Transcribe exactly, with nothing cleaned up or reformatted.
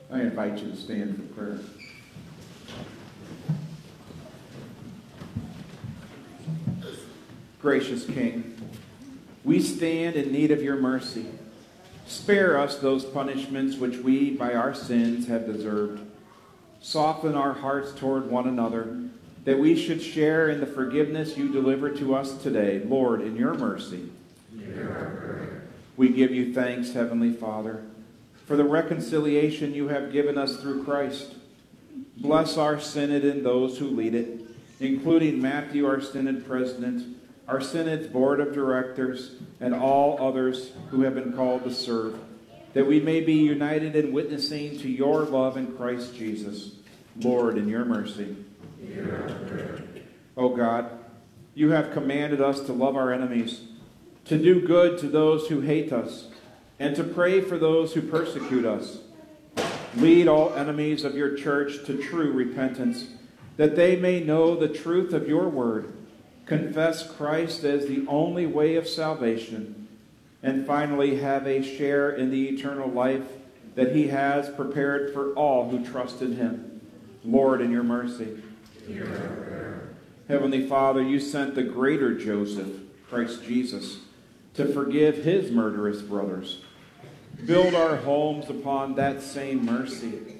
I invite you to stand for prayer. Gracious King, we stand in need of your mercy. Spare us those punishments which we, by our sins, have deserved. Soften our hearts toward one another, that we should share in the forgiveness you deliver to us today. Lord, in your mercy. We give you thanks, Heavenly Father, for the reconciliation you have given us through Christ. Bless our synod and those who lead it, including Matthew, our synod president, our synod's board of directors, and all others who have been called to serve, that we may be united in witnessing to your love in Christ Jesus. Lord, in your mercy. O God, you have commanded us to love our enemies, to do good to those who hate us, and to pray for those who persecute us. Lead all enemies of your church to true repentance, that they may know the truth of your word, confess Christ as the only way of salvation, and finally have a share in the eternal life that he has prepared for all who trust in him. Lord, in your mercy. Heavenly Father, you sent the greater Joseph, Christ Jesus, to forgive his murderous brothers. Build our homes upon that same mercy,